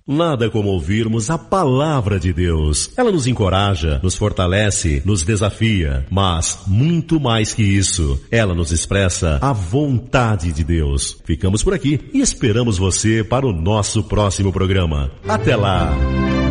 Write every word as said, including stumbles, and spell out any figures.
Nada como ouvirmos a palavra de Deus. Ela nos encoraja, nos fortalece, nos desafia, mas muito mais que isso, ela nos expressa a vontade de Deus. Ficamos por aqui e esperamos você para o nosso próximo programa. Até lá!